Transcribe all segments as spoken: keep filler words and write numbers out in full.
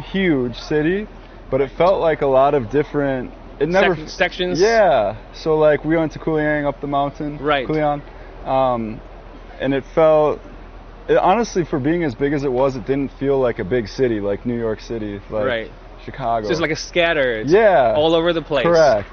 huge city, but it felt like a lot of different. It never Sec- sections. Yeah. So like we went to Kuliang up the mountain. Right. Kuliang, um, and it felt. It, honestly, for being as big as it was, it didn't feel like a big city like New York City, like Right. Chicago. Just like a scattered. Yeah. All over the place. Correct.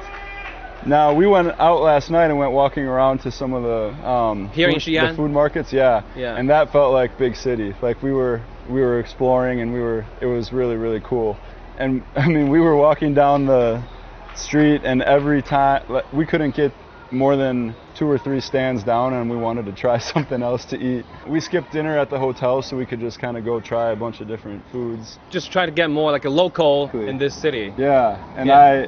Now we went out last night and went walking around to some of the um, Here in food, Xi'an? the food markets. Yeah. Yeah. And that felt like big city. Like we were we were exploring and we were. It was really really cool. And I mean we were walking down the street and every time we couldn't get more than two or three stands down and we wanted to try something else to eat. We skipped dinner at the hotel so we could just kind of go try a bunch of different foods. Just try to get more like a local Exactly. in this city. Yeah, and Yeah.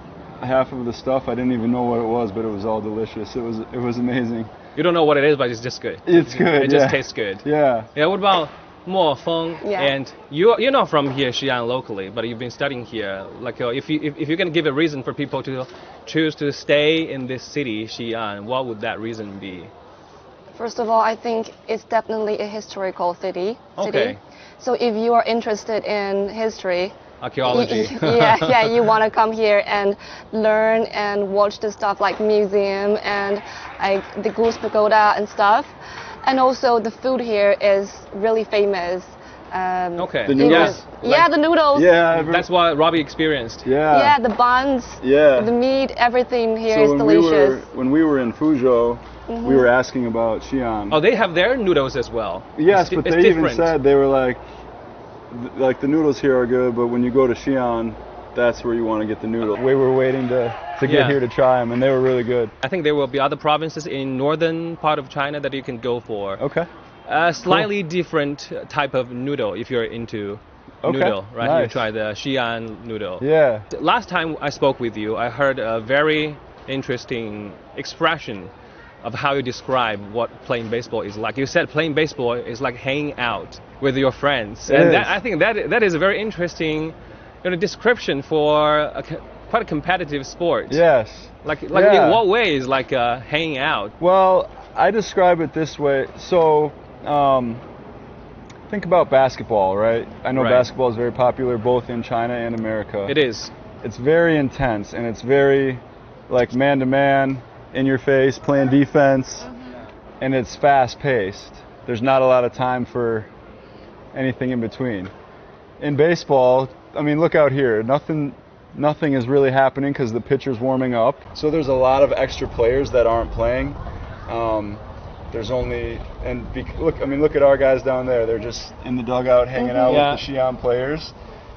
I half of the stuff I didn't even know what it was, but it was all delicious. It was it was amazing. You don't know what it is, but it's just good. It's good. It just yeah. tastes good. Yeah. Yeah, what about Mo Feng? Yeah. And you you're not from here, Xi'an, locally, but you've been studying here. Like, uh, if you if, if you can give a reason for people to choose to stay in this city, Xi'an, what would that reason be? First of all, I think it's definitely a historical city. Okay. city. So if you are interested in history, Archaeology. yeah, yeah, you want to come here and learn and watch the stuff like museum and like the Goose Pagoda and stuff. And also the food here is really famous. Um, Okay. The it noodles? is- yeah, the noodles. Yeah. every- That's what Robbie experienced. yeah. Yeah, the buns, Yeah. the meat, everything here so is when delicious. we were when we were in Fuzhou, we were asking about Xi'an. Oh, they have their noodles as well. yes, It's di- but it's they even different. said they were like, th- like the noodles here are good, but when you go to Xi'an, that's where you want to get the noodles. We were waiting to to get Yeah. here to try them, and they were really good. I think there will be other provinces in northern part of China that you can go for. Okay. A slightly different type of noodle if you're into Okay, noodle, right? You nice. try the Xi'an noodle. Yeah. Last time I spoke with you, I heard a very interesting expression of how you describe what playing baseball is like. You said playing baseball is like hanging out with your friends, It and is. that, I think that that is a very interesting, you know, description for a, co- quite a competitive sport. Yes. Like, like Yeah. in what way is like uh, hanging out? Well, I describe it this way. So, um, think about basketball, right? I know Right. basketball is very popular both in China and America. It is. It's very intense and it's very like man to man, in your face, playing defense, and it's fast paced. There's not a lot of time for anything in between. In baseball, I mean, look out here. Nothing nothing is really happening because the pitcher's warming up. So there's a lot of extra players that aren't playing. Um, there's only and be, look. I mean, look at our guys down there. They're just in the dugout hanging out Yeah. with the Xi'an players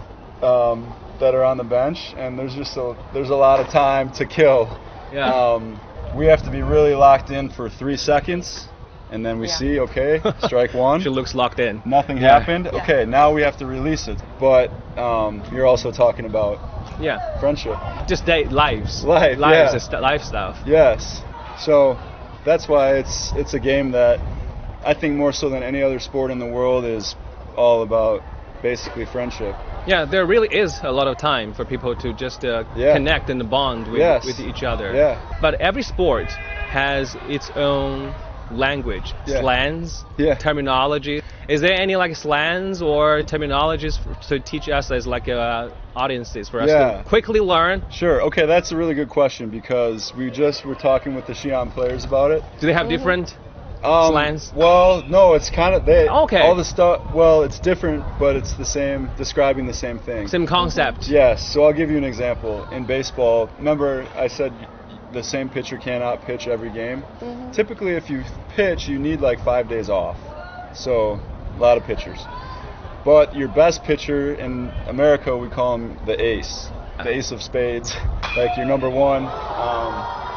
um, that are on the bench, and there's just a there's a lot of time to kill. Yeah. Um, we have to be really locked in for three seconds, and then we Yeah. see, okay, strike one. She looks locked in. Nothing Yeah. happened. Okay, now we have to release it. But um, you're also talking about Yeah. friendship. Just day lives. Life, Lives yeah. is st- life stuff. Yes. So that's why it's it's a game that I think more so than any other sport in the world is all about basically friendship. Yeah, there really is a lot of time for people to just uh, Yeah. connect and bond with, Yes. with each other. Yeah. But every sport has its own language, Yeah. slangs, Yeah. terminology. Is there any like slangs or terminologies f- to teach us as like uh, audiences for us Yeah. to quickly learn? Sure. Okay, that's a really good question because we just were talking with the Xi'an players about it. Do they have different? Um, Slangs? Well, no, it's kind of they. Okay. All the stuff. Well, it's different, but it's the same, describing the same thing. Same concept. Yes. So I'll give you an example. In baseball, remember I said the same pitcher cannot pitch every game. Typically, if you pitch, you need like five days off. So a lot of pitchers. But your best pitcher in America, we call him the ace, the ace of spades, like your number one. Um,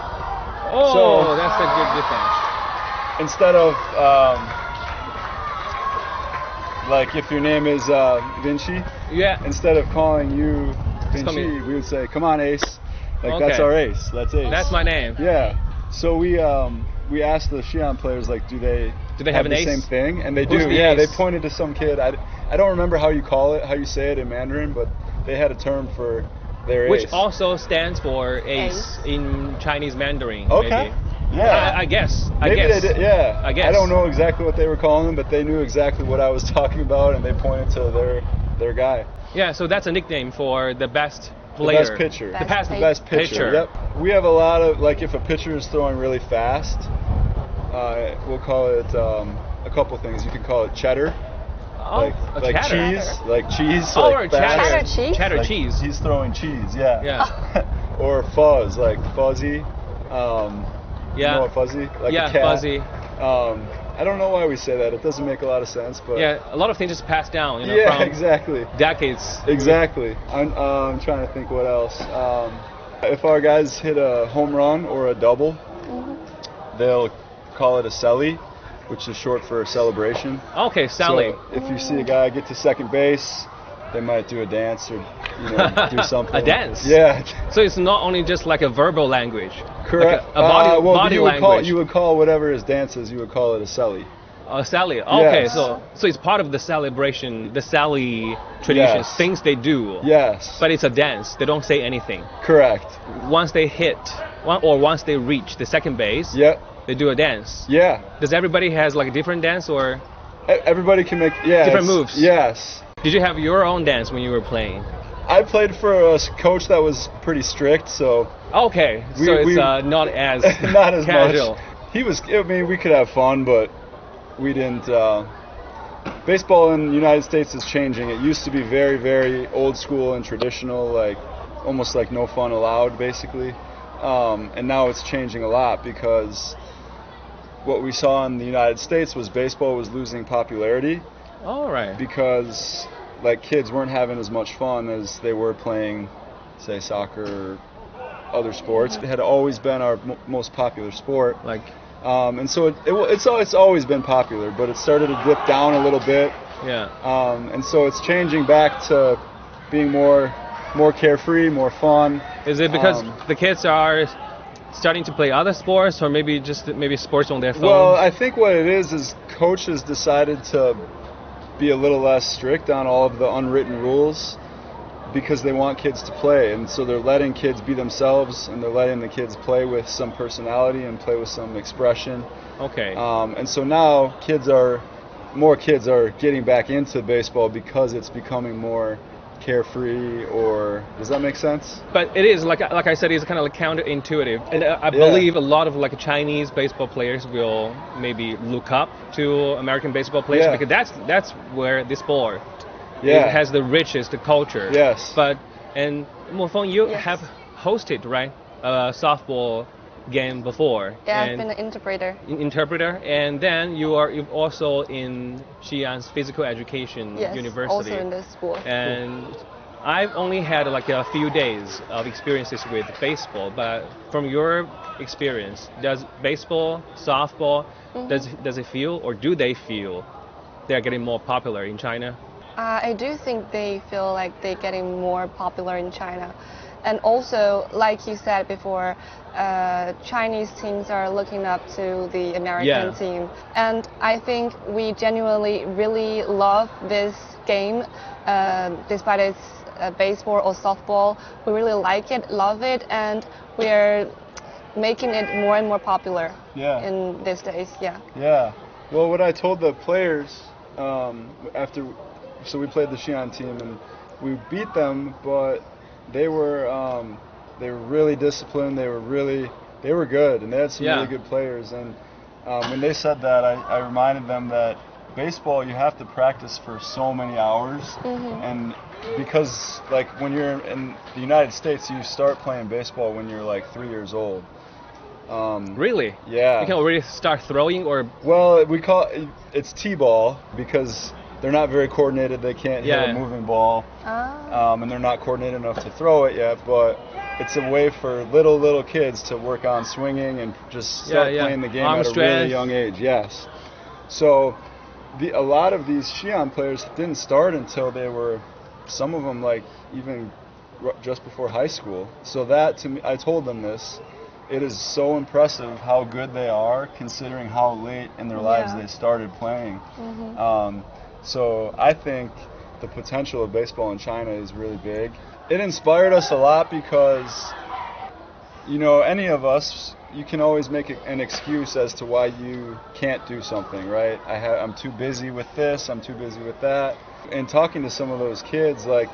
Oh, So- that's a good difference. instead of um, like if your name is uh, Vinci, Yeah. instead of calling you call Vinci, me- we would say, "Come on, Ace." Like that's Okay. our ace. That's Ace. That's my name. Yeah. So we um, we asked the Xi'an players like, do they Do they have an the ace? same thing? And they Who's do. the Yeah. They ace? pointed to some kid. I, I don't remember how you call it, how you say it in Mandarin, but they had a term for their Which ace. also stands for ace, Ace. in Chinese Mandarin. Okay. Maybe. Yeah. I, I guess. I Maybe guess. they did, yeah. I guess. I don't know exactly what they were calling them, but they knew exactly what I was talking about, and they pointed to their their guy. Yeah, so that's a nickname for the best The player. best pitcher. Best The best, pitcher. Best pitcher. Pitcher. Yep. We have a lot of, like, if a pitcher is throwing really fast, uh, we'll call it um, a couple things. You can call it cheddar, Oh, like a like cheddar. cheese, like cheese. Oh, like or fast. cheddar. Cheddar cheese? Cheddar Like, cheese. He's throwing cheese. Yeah. Yeah. Or fuzz, like fuzzy. Um, Yeah. You know what fuzzy? Like Yeah, a cat. fuzzy. Um, I don't know why we say that. It doesn't make a lot of sense, but Yeah, a lot of things just passed down, you know, yeah, from exactly. decades. Exactly. I'm, uh, I'm trying to think what else. Um, if our guys hit a home run or a double, Mm-hmm. they'll call it a celly, which is short for a celebration. Okay, Sally. So if you see a guy get to second base, they might do a dance or you know do something. A dance? Yeah. So it's not only just like a verbal language. Correct. Like a, a body, uh, well, body you would language. call you would call whatever his dance is. You would call it a celly. Uh, Sally. Okay, Yes. so so it's part of the celebration, the Sally traditions, Yes. things they do. Yes. But it's a dance. They don't say anything. Correct. Once they hit, one, or once they reach the second base, Yep. they do a dance. Yeah. Does everybody has like a different dance, or E- Everybody can make yeah Different it's- moves. Yes. did you have your own dance when you were playing? I played for a s- coach that was pretty strict, so Okay, We- so it's we- uh, not as not as casual. much. He was. I mean, we could have fun, but we didn't. Uh, baseball in the United States is changing. It used to be very, very old school and traditional, like almost like no fun allowed, basically. Um, and now it's changing a lot because what we saw in the United States was baseball was losing popularity All right. because like kids weren't having as much fun as they were playing, say, soccer or other sports. It had always been our mo most popular sport. Like, Um, and so it, it, wa- it's, al- it's always been popular, but it started to dip down a little bit. yeah. Um, and so it's changing back to being more more carefree, more fun. Is it because Um, the kids are starting to play other sports, or maybe just maybe sports on their phone? Well, I think what it is is coaches decided to be a little less strict on all of the unwritten rules because they want kids to play, and so they're letting kids be themselves, and they're letting the kids play with some personality and play with some expression. okay. Um, and so now kids are, more kids are getting back into baseball because it's becoming more carefree, or does that make sense? But it is like like I said, it's kind of like counterintuitive, and uh, I Yeah. believe a lot of like Chinese baseball players will maybe look up to American baseball players Yeah. because that's that's where this sport Yeah. it has the richest culture. Yes. But and Mofeng, you Yes. have hosted right a softball game before. Yeah, I've and been an interpreter. in- interpreter, and then you are you've also in Xi'an's physical education Yes, university. also in this school. And I've only had like a few days of experiences with baseball, but from your experience, does baseball, softball, Mm-hmm. does does it feel, or do they feel they're getting more popular in China? Uh, I do think they feel like they're getting more popular in China. And also, like you said before, uh, Chinese teams are looking up to the American Yeah. team. And I think we genuinely really love this game, uh, despite it's uh, baseball or softball. We really like it, love it, and we're making it more and more popular Yeah. in these days. Yeah. Yeah. Well, what I told the players um, after, so we played the Xi'an team and we beat them, but they were um, they were really disciplined. They were really they were good, and they had some Yeah. really good players. And um, when they said that, I, I reminded them that baseball you have to practice for so many hours, and because like when you're in the United States, you start playing baseball when you're like three years old. Um, Really? Yeah. You can already start throwing, or Well, we call it, it's T-ball because they're not very coordinated. They can't hit Yeah. a moving ball, Ah. um, and they're not coordinated enough to throw it yet. But it's a way for little little kids to work on swinging and just start Yeah, yeah. playing the game Arm at a strength. really young age. Yes. So, the a lot of these Xi'an players didn't start until they were, some of them like even r- just before high school. So that to me, I told them this. It is so impressive how good they are, considering how late in their lives Yeah. they started playing. Um, so I think the potential of baseball in China is really big. It inspired us a lot because, you know, any of us, you can always make a- an excuse as to why you can't do something, right? I ha- I'm too busy with this, I'm too busy with that. and talking to some of those kids, like